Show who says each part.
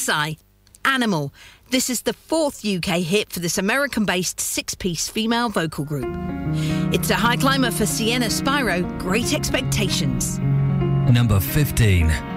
Speaker 1: Psy. Animal. This is the fourth UK hit for this American-based six-piece female vocal group. It's a high climber for Sienna Spyro, Great Expectations.
Speaker 2: Number 15.